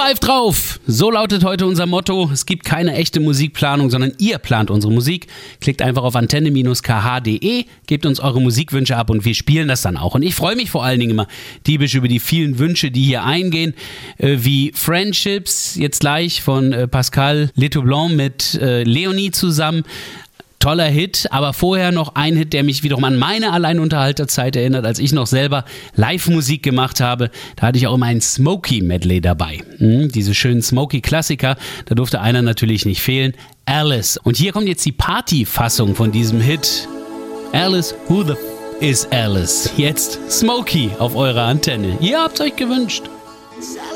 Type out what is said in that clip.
Pfeift drauf! So lautet heute unser Motto. Es gibt keine echte Musikplanung, sondern ihr plant unsere Musik. Klickt einfach auf antenne-kh.de, gebt uns eure Musikwünsche ab und wir spielen das dann auch. Und ich freue mich vor allen Dingen immer diebisch über die vielen Wünsche, die hier eingehen, wie Friendships, jetzt gleich von Pascal Letoublon mit Leonie zusammen. Toller Hit, aber vorher noch ein Hit, der mich wiederum an meine Alleinunterhalterzeit erinnert, als ich noch selber Live-Musik gemacht habe. Da hatte ich auch immer ein Smokey-Medley dabei. Diese schönen Smokey-Klassiker, da durfte einer natürlich nicht fehlen. Alice. Und hier kommt jetzt die Party-Fassung von diesem Hit. Alice, who the is Alice? Jetzt Smokey auf eurer Antenne. Ihr habt's euch gewünscht.